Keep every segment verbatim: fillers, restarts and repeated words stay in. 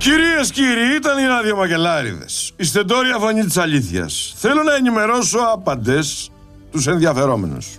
Κυρίες και κύριοι, ήταν οι ραδιομακελάριδες. Η στεντόρια φωνή της αλήθειας. Θέλω να ενημερώσω άπαντες τους ενδιαφερόμενους.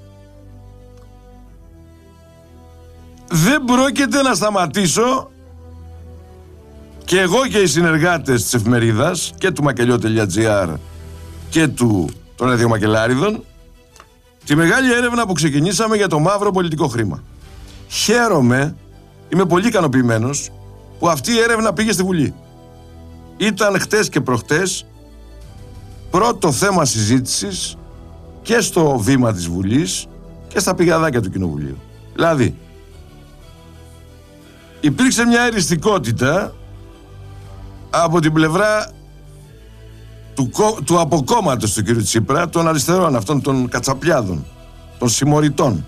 Δεν πρόκειται να σταματήσω και εγώ και οι συνεργάτες της εφημερίδας και του μακελιό.gr και του των ραδιομακελάριδων τη μεγάλη έρευνα που ξεκινήσαμε για το μαύρο πολιτικό χρήμα. Χαίρομαι, είμαι πολύ ικανοποιημένος που αυτή η έρευνα πήγε στη Βουλή. Ήταν χτες και προχτές πρώτο θέμα συζήτησης και στο βήμα της Βουλής και στα πηγαδάκια του Κοινοβουλίου. Δηλαδή, υπήρξε μια εριστικότητα από την πλευρά του, του αποκόμματος του κ. Τσίπρα, των αριστερών αυτών, των κατσαπλιάδων, των συμμοριτών.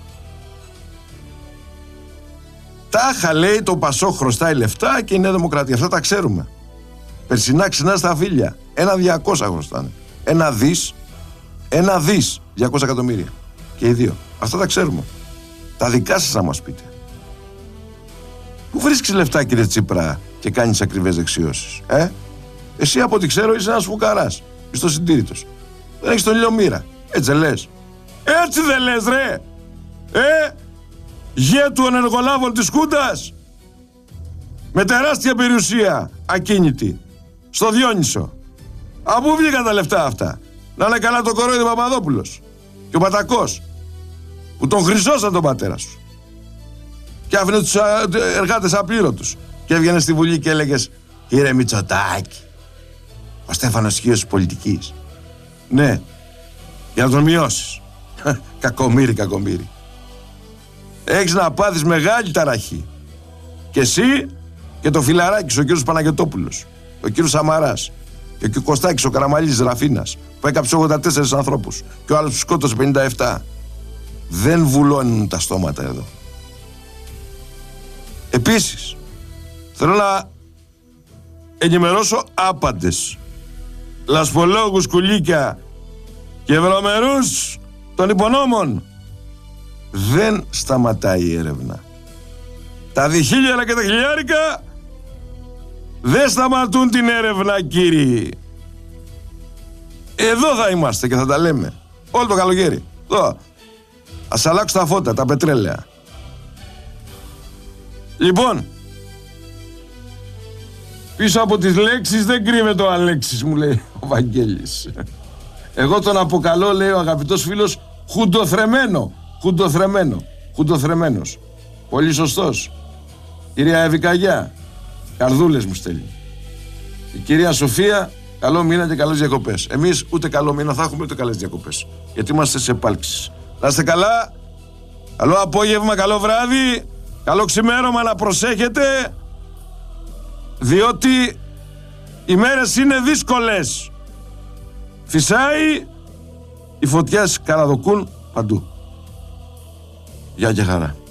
Τάχα λέει το Πασόκ χρωστάει λεφτά και η Νέα Δημοκρατία. Αυτά τα ξέρουμε. Περσινά ξινά στα φίλια. Ένα διακόσια χρωστάνε. Ένα δις. Ένα δις. διακόσια εκατομμύρια. Και οι δύο. Αυτά τα ξέρουμε. Τα δικά σας να μας πείτε. Πού βρίσκεις λεφτά, κύριε Τσίπρα, και κάνεις ακριβές δεξιώσεις? Ε? Εσύ από ό,τι ξέρω είσαι ένας φουκαράς. Πιστοσυντήρητος. Δεν έχεις τον ήλιο μοίρα. Έτσι δεν λες? Έτσι δεν λες, ρε? Ε? Γε του ενεργολάβων της Χούντας, με τεράστια περιουσία, ακίνητη, στο Διόνυσο. Από πού βγήκαν τα λεφτά αυτά? Να είναι καλά το κορόιδι Παπαδόπουλος και ο Πατακός, που τον χρυσώσαν τον πατέρα σου και άφηνε τους εργάτες απλήρωτους. Και έβγαινε στη Βουλή και έλεγες, κύριε Μητσοτάκη, ο Στέφανος Χίος της πολιτικής. Ναι, για να τον μειώσεις. Κακομοίρη, κακομοίρη. Έχεις να πάθεις μεγάλη ταραχή. Και εσύ και το φιλαράκι, ο κύριος Παναγιωτόπουλος, ο κύριος Σαμαράς και ο κύριος Κωστάκης, ο Καραμαλής Ραφίνας, που έκαψε ογδόντα τέσσερις ανθρώπους και ο άλλος που σκότωσε πενήντα επτά. Δεν βουλώνουν τα στόματα εδώ. Επίσης, θέλω να ενημερώσω άπαντες λασπολόγους, κουλίκια και ευρωμερούς των υπονόμων. Δεν σταματάει η έρευνα. Τα διχίλιαρα και τα χιλιάρικα δεν σταματούν την έρευνα, κύριοι. Εδώ θα είμαστε και θα τα λέμε όλο το καλοκαίρι. Εδώ. Ας αλλάξουν τα φώτα, τα πετρέλαια. Λοιπόν, πίσω από τις λέξεις δεν κρύβεται ο Αλέξης, μου λέει ο Βαγγέλης. Εγώ τον αποκαλώ, λέει ο αγαπητός φίλος, χουντοθρεμένο. Χουντοθρεμένο. Χουντοθρεμένος. Πολύ σωστός. Κυρία Ευικαγιά, καρδούλες μου στέλνει. Η κυρία Σοφία, καλό μήνα και καλές διακοπές. Εμείς ούτε καλό μήνα θα έχουμε ούτε καλές διακοπές. Γιατί είμαστε σε επάλξεις. Να είστε καλά. Καλό απόγευμα, καλό βράδυ. Καλό ξημέρωμα, να προσέχετε. Διότι οι μέρες είναι δύσκολες. Φυσάει, οι φωτιές καραδοκούν παντού. Γεια και χαρά.